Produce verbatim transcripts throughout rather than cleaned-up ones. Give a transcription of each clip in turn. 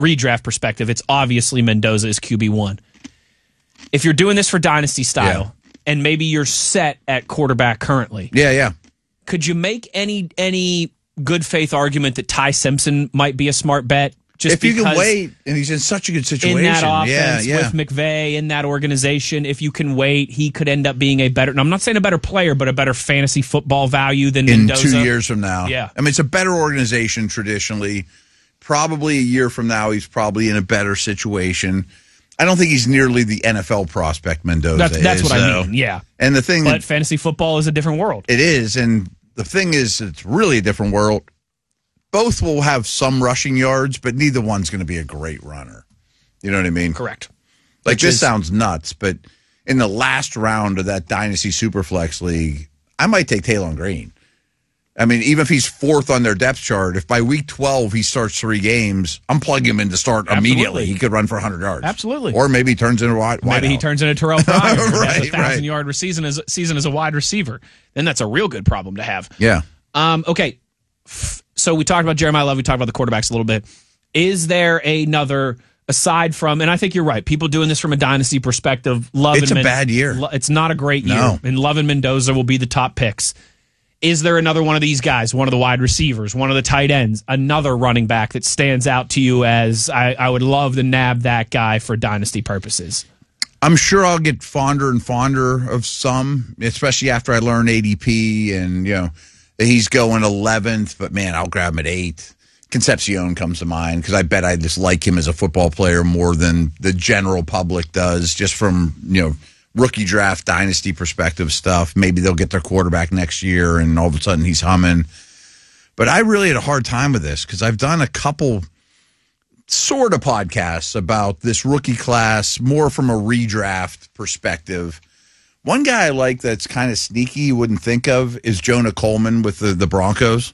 redraft perspective, it's obviously Mendoza is Q B one. If you're doing this for dynasty style, yeah. and maybe you're set at quarterback currently, yeah, yeah, could you make any any good faith argument that Ty Simpson might be a smart bet? Just if you can wait, and he's in such a good situation. In that offense, yeah, yeah. with McVay, in that organization, if you can wait, he could end up being a better, I'm not saying a better player, but a better fantasy football value than in Mendoza. two years from now. Yeah. I mean, it's a better organization traditionally. Probably a year from now, he's probably in a better situation. I don't think he's nearly the N F L prospect Mendoza That's, that's is. what so. I mean, yeah. And the thing, But that, fantasy football is a different world. It is, and the thing is, it's really a different world. Both will have some rushing yards, but neither one's going to be a great runner. You know what I mean? Correct. Like, Which this is, sounds nuts, but in the last round of that Dynasty Superflex League, I might take Taylor Green. I mean, even if he's fourth on their depth chart, if by week twelve he starts three games, I'm plugging him in to start Absolutely. immediately. He could run for one hundred yards. Absolutely. Or maybe he turns into a wide Maybe out. he turns into Terrell Pryor and right, has a thousand-yard right. season as, season as a wide receiver. Then that's a real good problem to have. Yeah. Um, okay. So we talked about Jeremiah Love. We talked about the quarterbacks a little bit. Is there another, aside from, and I think you're right, people doing this from a dynasty perspective, Love It's and a Men- bad year. It's not a great year. No. And Love and Mendoza will be the top picks. Is there another one of these guys, one of the wide receivers, one of the tight ends, another running back that stands out to you as, I, I would love to nab that guy for dynasty purposes? I'm sure I'll get fonder and fonder of some, especially after I learn A D P and, you know, he's going eleventh, but man, I'll grab him at eighth. Concepcion comes to mind because I bet I just like him as a football player more than the general public does, just from, you know, rookie draft dynasty perspective stuff. Maybe they'll get their quarterback next year and all of a sudden he's humming. But I really had a hard time with this because I've done a couple sort of podcasts about this rookie class more from a redraft perspective. One guy I like that's kind of sneaky you wouldn't think of is Jonah Coleman with the, the Broncos.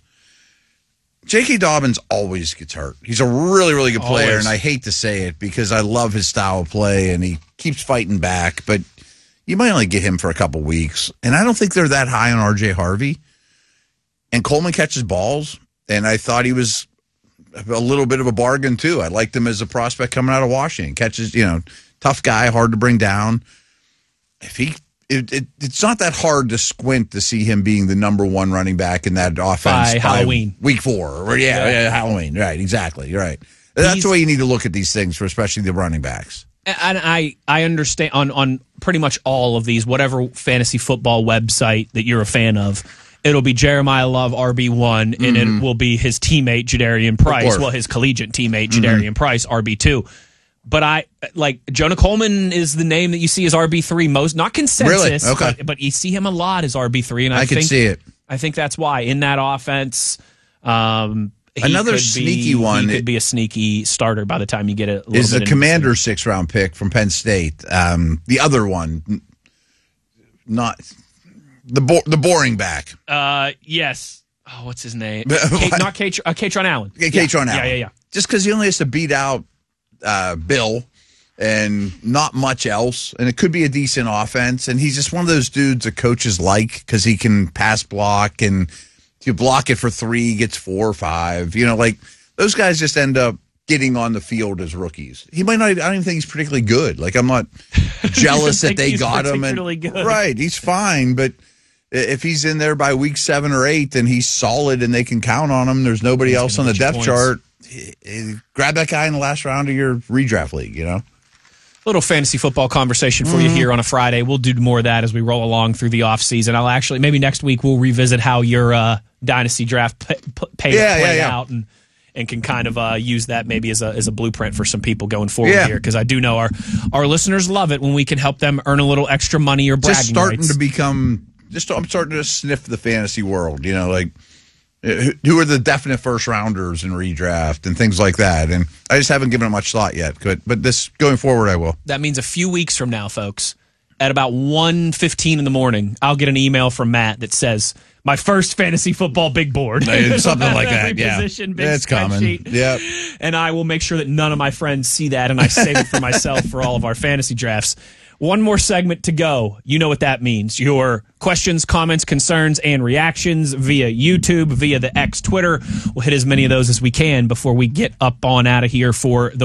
J K. Dobbins always gets hurt. He's a really, really good player, Always. and I hate to say it because I love his style of play, and he keeps fighting back, but you might only get him for a couple weeks. And I don't think they're that high on R J Harvey. And Coleman catches balls, and I thought he was a little bit of a bargain, too. I liked him as a prospect coming out of Washington. Catches, you know, tough guy, hard to bring down. If he... It, it, it's not that hard to squint to see him being the number one running back in that offense By by Halloween. week four. Or, yeah, Yeah. yeah, Halloween. Right, exactly. You're right. That's He's- the way you need to look at these things, for especially the running backs. And I, I understand on, on pretty much all of these, whatever fantasy football website that you're a fan of, it'll be Jeremiah Love R B one, and Mm-hmm. it will be his teammate Jadarian Price, course. well, his collegiate teammate Jadarian Mm-hmm. Price R B two. But I like Jonah Coleman is the name that you see as R B three most, not consensus, Really? Okay. but, but you see him a lot as R B three, and I, I think, can see it. I think that's why in that offense. Um, he Another could sneaky be, one He could it- be a sneaky starter by the time you get it. Is the Commander six-round pick from Penn State. Um, the other one, n- not the bo- the boring back. Uh, yes. Oh, what's his name? Kate, not Kate, uh, Katron Allen. Yeah, Katron yeah. Allen. Yeah, yeah, yeah. Just because he only has to beat out uh, Bill and not much else, and it could be a decent offense. And he's just one of those dudes that coaches like because he can pass block, and if you block it for three, he gets four or five. You know, like those guys just end up getting on the field as rookies. He might not. I don't even think he's particularly good. Like I'm not jealous that think they he's got him. And, particularly good. right, he's fine, but. If he's in there by week seven or eight, then he's solid and they can count on him. There's nobody He's else on gonna the get you depth points. chart. Eh, eh, Grab that guy in the last round of your redraft league, you know? Little fantasy football conversation for you here on a Friday. We'll do more of that as we roll along through the offseason. I'll actually, maybe next week we'll revisit how your uh, dynasty draft p- p- pay Yeah, played yeah, yeah. out and and can kind of uh, use that maybe as a as a blueprint for some people going forward Yeah. here, because I do know our, our listeners love it when we can help them earn a little extra money or bragging Just starting rights. to become, just I'm starting to sniff the fantasy world, you know, like eh, who are the definite first rounders in redraft and things like that. And I just haven't given it much thought yet, but, but this going forward, I will. That means a few weeks from now, folks, at about one fifteen in the morning, I'll get an email from Matt that says, my first fantasy football big board. Something like Every that, yeah. position, big That's common. spreadsheet. Yep. And I will make sure that none of my friends see that, and I save it for myself for all of our fantasy drafts. One more segment to go. You know what that means. Your questions, comments, concerns, and reactions via YouTube, via the X Twitter. We'll hit as many of those as we can before we get up on out of here for the